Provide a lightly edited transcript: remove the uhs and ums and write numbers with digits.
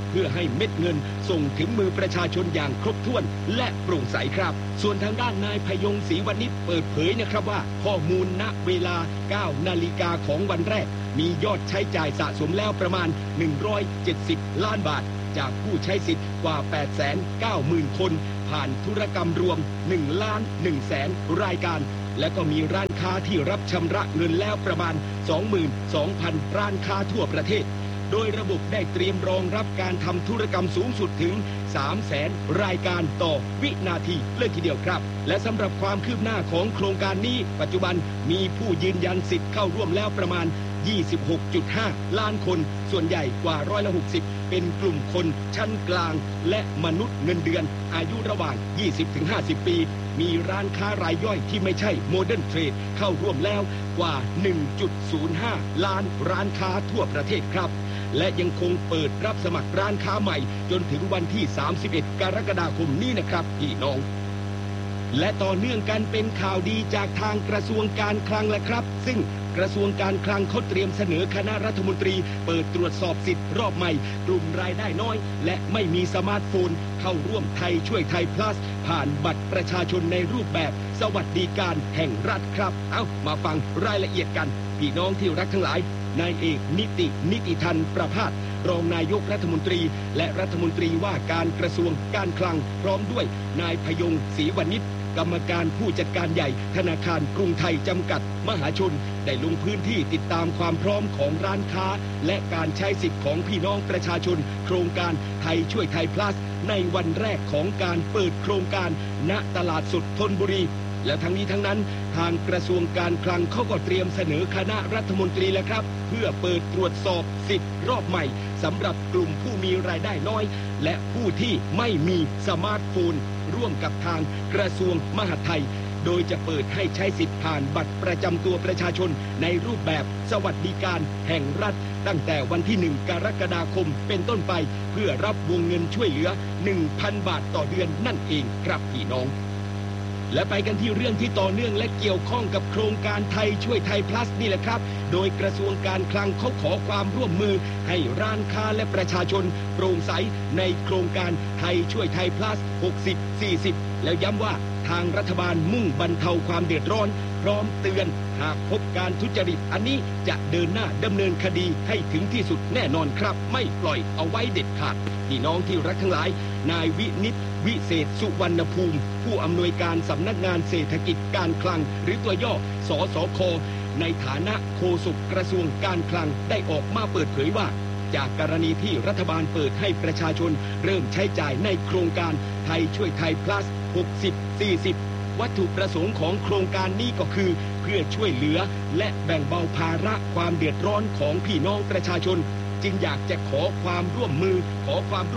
เพื่อให้เม็ดเงินส่งถึงมือประชาชนอย่างครบถ้วนและโปร่งใสครับส่วนทางด้านนายพยงศรีวณิชเปิดเผยนะครับว่าข้อมูลณเวลา 9 นาฬิกาของวันแรกมียอดใช้จ่ายสะสมแล้วประมาณ170 ล้านบาทจากผู้ใช้สิทธิ์กว่า 890,000 คนผ่านธุรกรรมรวม1,100,000 รายการและก็มีร้านค้าที่รับชำระเงินแล้วประมาณ 22,000 ร้านค้าทั่วประเทศโดยระบบได้เตรียมรองรับการทำธุรกรรมสูงสุดถึง 300,000 รายการต่อวินาทีเลยทีเดียวครับและสำหรับความคืบหน้าของโครงการนี้ปัจจุบันมีผู้ยืนยันสิทธิ์เข้าร่วมแล้วประมาณ 26.5 ล้านคนส่วนใหญ่กว่า60%เป็นกลุ่มคนชั้นกลางและมนุษย์เงินเดือนอายุระหว่าง 20-50 ปีมีร้านค้ารายย่อยที่ไม่ใช่โมเดิร์นเทรดเข้าร่วมแล้วกว่า 1.05 ล้านร้านค้าทั่วประเทศครับและยังคงเปิดรับสมัครร้านค้าใหม่จนถึงวันที่ 31 กรกฎาคมนี้นะครับพี่น้องและต่อเนื่องกันเป็นข่าวดีจากทางกระทรวงการคลังแหละครับซึ่งกระทรวงการคลังเขาเตรียมเสนอคณะรัฐมนตรีเปิดตรวจสอบสิทธิ์รอบใหม่กลุ่มรายได้น้อยและไม่มีสมาร์ทโฟนเข้าร่วมไทยช่วยไทย plus ผ่านบัตรประชาชนในรูปแบบสวัสดิการแห่งรัฐครับมาฟังรายละเอียดกันพี่น้องที่รักทั้งหลายนายเอกนิติธันประภาสรองนายกรัฐมนตรีและรัฐมนตรีว่าการกระทรวงการคลังพร้อมด้วยนายพยงศรีวณิชกรรมการผู้จัดการใหญ่ธนาคารกรุงไทยจำกัดมหาชนได้ลงพื้นที่ติดตามความพร้อมของร้านค้าและการใช้สิทธิ์ของพี่น้องประชาชนโครงการไทยช่วยไทย plus ในวันแรกของการเปิดโครงการณตลาดสดธนบุรีและทั้งนี้ทั้งนั้นทางกระทรวงการคลังเขาก็เตรียมเสนอคณะรัฐมนตรีแล้วครับเพื่อเปิดตรวจสอบสิทธิ์รอบใหม่สำหรับกลุ่มผู้มีรายได้น้อยและผู้ที่ไม่มีสมาร์ทโฟนร่วมกับทางกระทรวงมหาดไทยโดยจะเปิดให้ใช้สิทธิ์ผ่านบัตรประจำตัวประชาชนในรูปแบบสวัสดิการแห่งรัฐตั้งแต่วันที่ 1 กรกฎาคมเป็นต้นไปเพื่อรับวงเงินช่วยเหลือ 1,000 บาทต่อเดือนนั่นเองครับพี่น้องและไปกันที่เรื่องที่ต่อเนื่องและเกี่ยวข้องกับโครงการไทยช่วยไทย plus นี่แหละครับโดยกระทรวงการคลังเขาขอความร่วมมือให้ร้านค้าและประชาชนโปร่งใสในโครงการไทยช่วยไทย plus 60-40แล้วย้ำว่าทางรัฐบาลมุ่งบรรเทาความเดือดร้อนพร้อมเตือนหากพบการทุจริตอันนี้จะเดินหน้าดำเนินคดีให้ถึงที่สุดแน่นอนครับไม่ปล่อยเอาไว้เด็ดขาดพี่น้องที่รักทั้งหลายนายวินิตวิเศษสุวรรณภูมิผู้อำนวยการสำนักงานเศรษฐกิจการคลังหรือตัวย่อสสค.ในฐานะโฆษกกระทรวงการคลังได้ออกมาเปิดเผยว่าจากกรณีที่รัฐบาลเปิดให้ประชาชนเริ่มใช้จ่ายในโครงการไทยช่วยไทย plus 60-40วัตถุประสงค์ของโครงการนี้ก็คือเพื่อช่วยเหลือและแบ่งเบาภาระความเดือดร้อนของพี่น้องประชาชนจึงอยากจะขอความร่วมมือ